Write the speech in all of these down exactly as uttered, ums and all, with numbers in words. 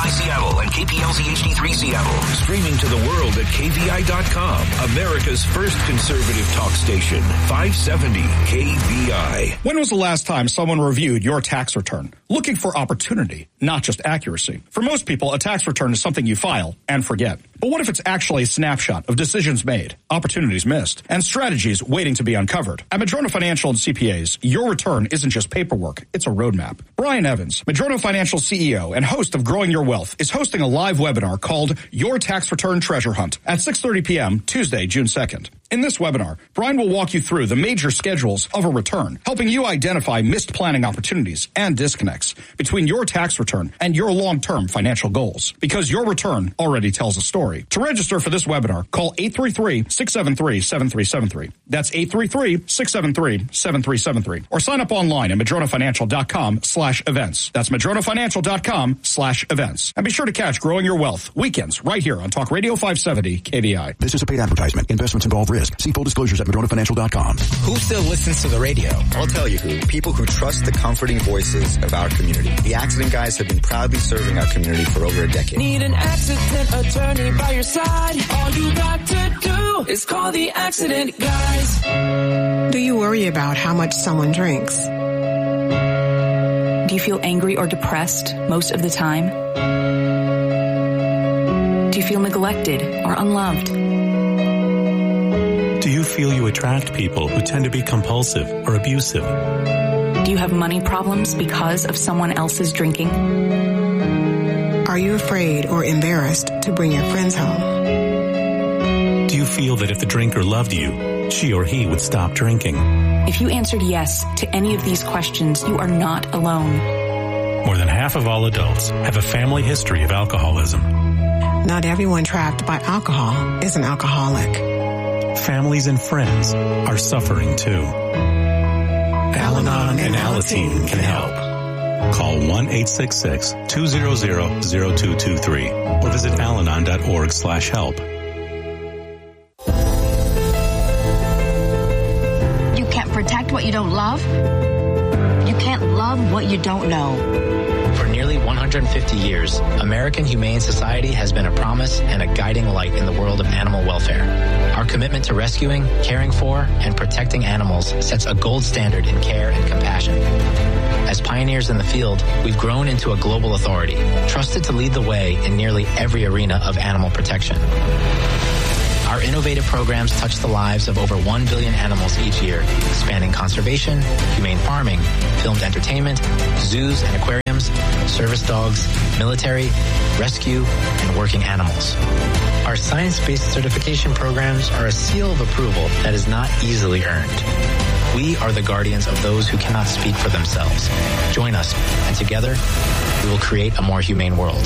I Seattle and K P L Z H D three Seattle. Streaming to the world at K V I dot com. America's first conservative talk station. five seventy K V I. When was the last time someone reviewed your tax return? Looking for opportunity, not just accuracy. For most people, a tax return is something you file and forget. But what if it's actually a snapshot of decisions made, opportunities missed, and strategies waiting to be uncovered? At Madrona Financial and C P As, your return isn't just paperwork, it's a roadmap. Brian Evans, Madrona Financial C E O and host of Growing Your Wealth, is hosting a live webinar called Your Tax Return Treasure Hunt at six thirty p.m. Tuesday, June second. In this webinar, Brian will walk you through the major schedules of a return, helping you identify missed planning opportunities and disconnects between your tax return and your long-term financial goals. Because your return already tells a story. To register for this webinar, call eight three three, six seven three, seven three seven three. That's eight three three, six seven three, seven three seven three. Or sign up online at madronafinancial.com slash events. That's madronafinancial.com slash events. And be sure to catch Growing Your Wealth weekends right here on Talk Radio five seventy K V I. This is a paid advertisement. Investments involve risk. See full disclosures at madrona financial dot com. Who still listens to the radio? I'll tell you who. People who trust the comforting voices of our community. The Accident Guys have been proudly serving our community for over a decade. Need an accident attorney by your side? All you got to do is call the Accident Guys. Do you worry about how much someone drinks? Do you feel angry or depressed most of the time? Do you feel neglected or unloved? Do you feel you attract people who tend to be compulsive or abusive? Do you have money problems because of someone else's drinking? Are you afraid or embarrassed to bring your friends home? Do you feel that if the drinker loved you, she or he would stop drinking? If you answered yes to any of these questions, you are not alone. More than half of all adults have a family history of alcoholism. Not everyone trapped by alcohol is an alcoholic. Families and friends are suffering too. Al-Anon and Alateen can help. Call one eight six six, two zero zero, zero two two three or visit alanon dot org slash help. You can't protect what you don't love. You can't love what you don't know. For nearly one hundred fifty years, American Humane Society has been a promise and a guiding light in the world of animal welfare. Our commitment to rescuing, caring for, and protecting animals sets a gold standard in care and compassion. As pioneers in the field, we've grown into a global authority, trusted to lead the way in nearly every arena of animal protection. Our innovative programs touch the lives of over one billion animals each year, spanning conservation, humane farming, filmed entertainment, zoos and aquariums, service dogs, military, rescue, and working animals. Our science-based certification programs are a seal of approval that is not easily earned. We are the guardians of those who cannot speak for themselves. Join us, and together, we will create a more humane world.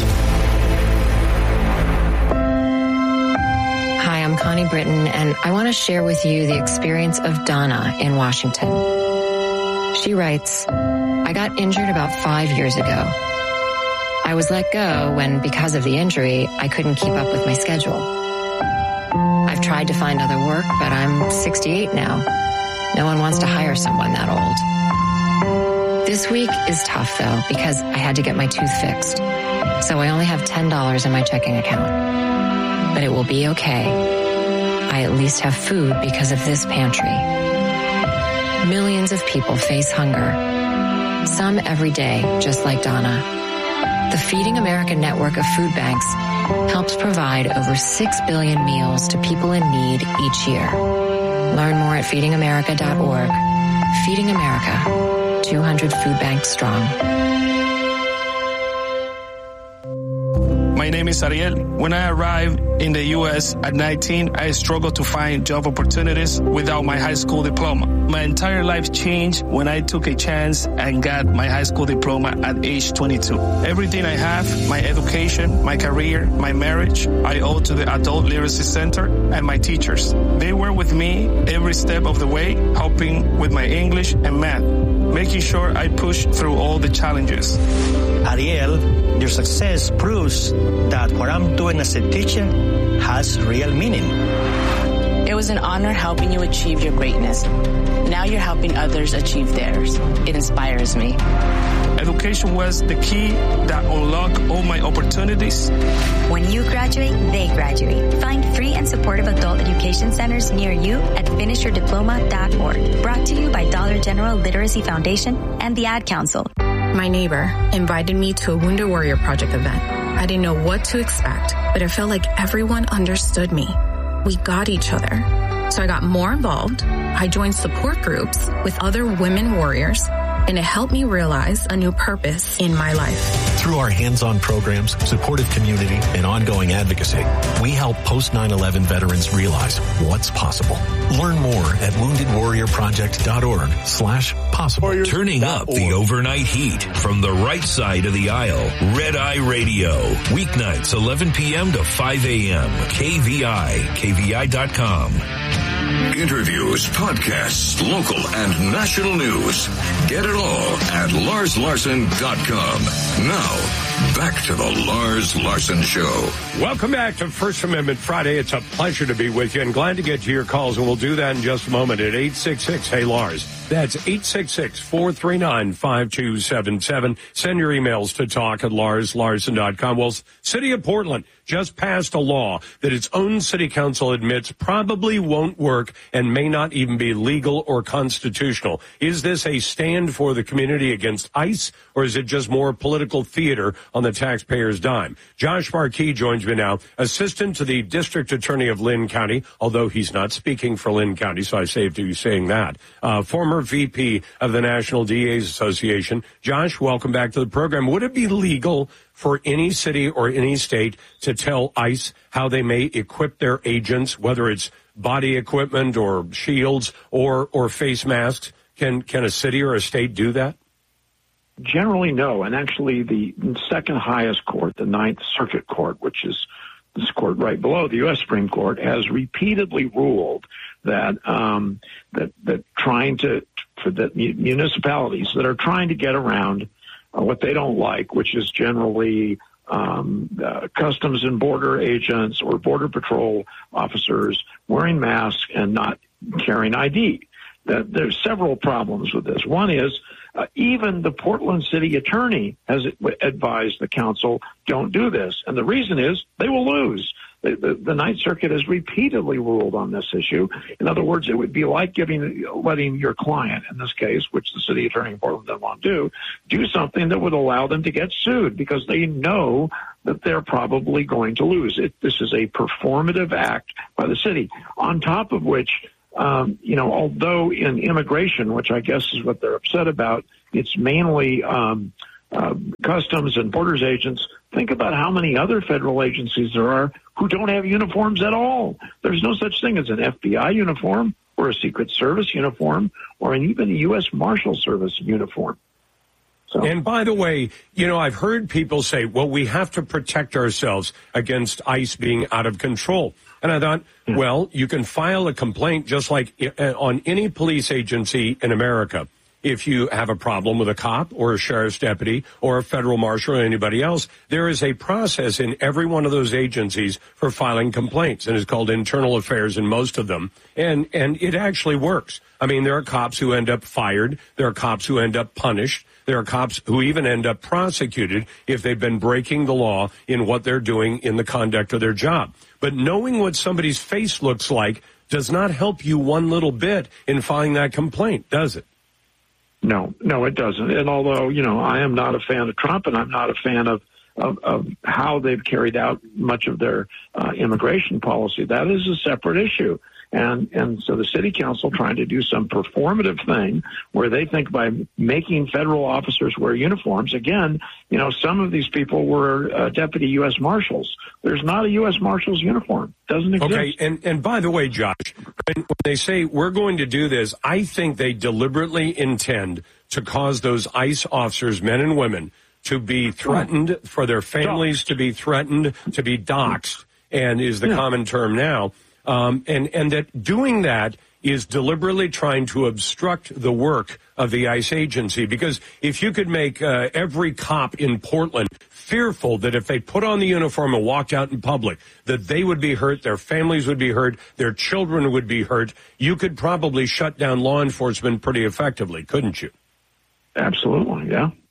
Hi, I'm Connie Britton, and I want to share with you the experience of Donna in Washington. She writes, I got injured about five years ago. I was let go when, because of the injury, I couldn't keep up with my schedule. I've tried to find other work, but I'm sixty-eight now. No one wants to hire someone that old. This week is tough, though, because I had to get my tooth fixed. So I only have ten dollars in my checking account. But it will be okay. I at least have food because of this pantry. Millions of people face hunger. Some every day, just like Donna. The Feeding America network of food banks helps provide over six billion meals to people in need each year. Learn more at feeding america dot org. Feeding America, two hundred food banks strong. My name is Ariel. When I arrived in the U S at nineteen, I struggled to find job opportunities without my high school diploma. My entire life changed when I took a chance and got my high school diploma at age twenty-two. Everything I have, my education, my career, my marriage, I owe to the Adult Literacy Center and my teachers. They were with me every step of the way, helping with my English and math, making sure I pushed through all the challenges. Ariel, your success proves that what I'm doing as a teacher has real meaning. It was an honor helping you achieve your greatness. Now you're helping others achieve theirs. It inspires me. Education was the key that unlocked all my opportunities. When you graduate, they graduate. Find free and supportive adult education centers near you at finish your diploma dot org. Brought to you by Dollar General Literacy Foundation and the Ad Council. My neighbor invited me to a Wounded Warrior Project event. I didn't know what to expect, but it felt like everyone understood me. We got each other. So I got more involved. I joined support groups with other women warriors, and it helped me realize a new purpose in my life. Through our hands-on programs, supportive community, and ongoing advocacy, we help post nine eleven veterans realize what's possible. Learn more at wounded warrior project dot org slash possible. Turning up the overnight heat from the right side of the aisle. Red Eye Radio. Weeknights, eleven p.m. to five a.m. K V I, K V I dot com. Interviews, podcasts, local and national news. Get it all at lars larson dot com. Now, back to the Lars Larson Show. Welcome back to First Amendment Friday. It's a pleasure to be with you and glad to get to your calls, and we'll do that in just a moment at eight six six, hey Lars. That's eight six six, four three nine, five two seven seven. Send your emails to talk at lars larson dot com. Well, City of Portland just passed a law that its own city council admits probably won't work and may not even be legal or constitutional. Is this a stand for the community against ICE, or is it just more political theater on the taxpayer's dime? Josh Markey joins me now, assistant to the district attorney of Lynn County, although he's not speaking for Lynn County, so I saved you saying that. Uh, former V P of the National D A's Association. Josh, welcome back to the program. Would it be legal for any city or any state to tell ICE how they may equip their agents, whether it's body equipment or shields or or face masks? Can can a city or a state do that? Generally, no. And actually, the second highest court, the Ninth Circuit Court, which is this court right below the U S Supreme Court, has repeatedly ruled that um, that that trying to for the municipalities that are trying to get around uh, what they don't like, which is generally um, uh, customs and border agents or border patrol officers wearing masks and not carrying I D. That there's several problems with this. One is uh, even the Portland city attorney has advised the council, don't do this. And the reason is they will lose. The, the, the Ninth Circuit has repeatedly ruled on this issue. In other words, it would be like giving, letting your client, in this case, which the city attorney in Portland doesn't want to do, do something that would allow them to get sued because they know that they're probably going to lose. It, this is a performative act by the city. On top of which, um, you know, although in immigration, which I guess is what they're upset about, it's mainly um, uh, customs and borders agents. Think about how many other federal agencies there are who don't have uniforms at all. There's no such thing as an F B I uniform or a Secret Service uniform or an, even a U S Marshal Service uniform. So. And by the way, you know, I've heard people say, well, we have to protect ourselves against ICE being out of control. And I thought, yeah. well, you can file a complaint just like on any police agency in America. If you have a problem with a cop or a sheriff's deputy or a federal marshal or anybody else, there is a process in every one of those agencies for filing complaints, and it's called internal affairs in most of them. And and it actually works. I mean, there are cops who end up fired. There are cops who end up punished. There are cops who even end up prosecuted if they've been breaking the law in what they're doing in the conduct of their job. But knowing what somebody's face looks like does not help you one little bit in filing that complaint, does it? No, no, it doesn't. And although, you know, I am not a fan of Trump and I'm not a fan of, of, of how they've carried out much of their uh, immigration policy, that is a separate issue. And and so the city council trying to do some performative thing where they think by making federal officers wear uniforms, again, you know, some of these people were uh, deputy U S Marshals. There's not a U S Marshal's uniform. Doesn't exist. Okay, and, and by the way, Josh, when they say we're going to do this, I think they deliberately intend to cause those ICE officers, men and women, to be threatened, for their families to be threatened, to be doxxed, and is the yeah. common term now. Um, and, and that doing that is deliberately trying to obstruct the work of the ICE agency. Because if you could make uh, every cop in Portland fearful that if they put on the uniform and walked out in public, that they would be hurt, their families would be hurt, their children would be hurt, you could probably shut down law enforcement pretty effectively, couldn't you? Absolutely, yeah.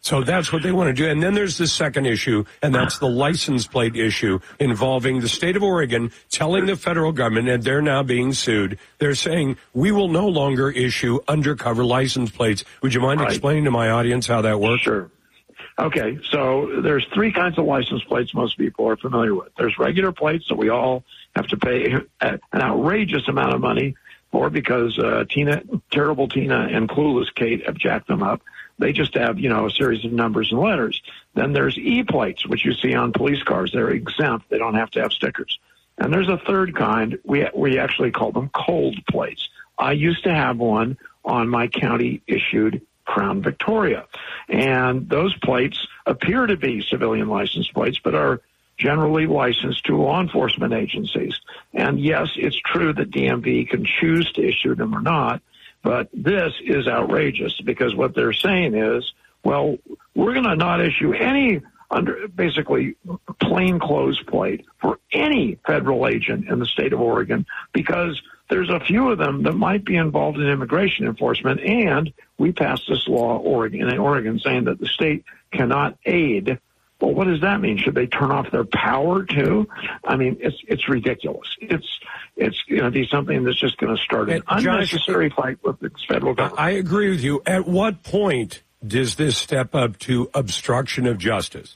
So that's what they want to do. And then there's the second issue, and that's the license plate issue involving the state of Oregon telling the federal government, and they're now being sued. They're saying, we will no longer issue undercover license plates. Would you mind Right. explaining to my audience how that works? Sure. Okay, so there's three kinds of license plates most people are familiar with. There's regular plates that we all have to pay an outrageous amount of money for because uh, Tina, terrible Tina and clueless Kate have jacked them up. They just have, you know, a series of numbers and letters. Then there's E-plates, which you see on police cars. They're exempt. They don't have to have stickers. And there's a third kind. We we actually call them cold plates. I used to have one on my county-issued Crown Victoria. And those plates appear to be civilian license plates, but are generally licensed to law enforcement agencies. And yes, it's true that D M V can choose to issue them or not, but this is outrageous because what they're saying is, well, we're going to not issue any under basically plainclothes plate for any federal agent in the state of Oregon because there's a few of them that might be involved in immigration enforcement, and we passed this law Oregon, in Oregon saying that the state cannot aid. Well, what does that mean? Should they turn off their power too? I mean, it's it's ridiculous. It's it's going to be something that's just going to start an And Josh, unnecessary fight with the federal government. I agree with you. At what point does this step up to obstruction of justice?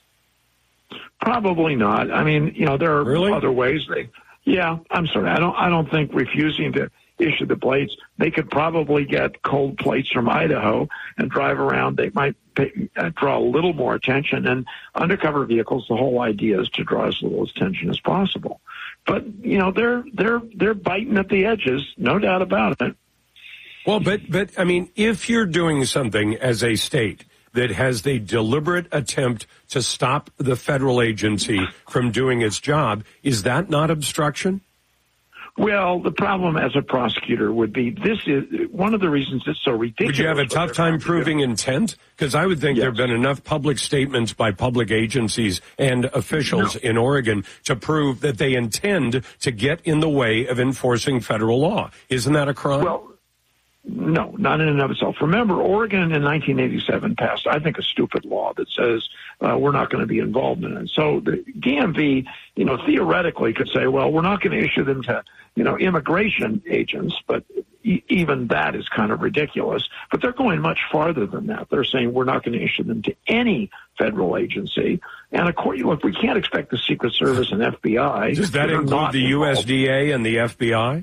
Probably not. I mean, you know, there are Really? other ways they. Yeah, I'm sorry. I don't. I don't think refusing to issue the plates. They could probably get cold plates from Idaho and drive around. They might pay, uh, draw a little more attention. And undercover vehicles, the whole idea is to draw as little attention as possible. But you know, they're they're they're biting at the edges, no doubt about it. Well, but but I mean, if you're doing something as a state that has the deliberate attempt to stop the federal agency from doing its job, is that not obstruction? Well, the problem as a prosecutor would be this is one of the reasons it's so ridiculous. Would you have a tough time proving intent? Because I would think Yes. there have been enough public statements by public agencies and officials No. in Oregon to prove that they intend to get in the way of enforcing federal law. Isn't that a crime? Well, no, not in and of itself. Remember, Oregon in nineteen eighty-seven passed, I think, a stupid law that says uh, we're not going to be involved in it. So the D M V, you know, theoretically could say, well, we're not going to issue them to, you know, immigration agents, but e- even that is kind of ridiculous. But they're going much farther than that. They're saying we're not going to issue them to any federal agency. And of course, look, we can't expect the Secret Service and F B I. Does that are include not the U S involved. D A and the F B I?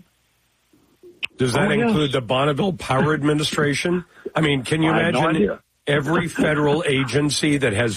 Does that Oh, yes. include the Bonneville Power Administration? I mean, can you I have no imagine idea. every federal agency that has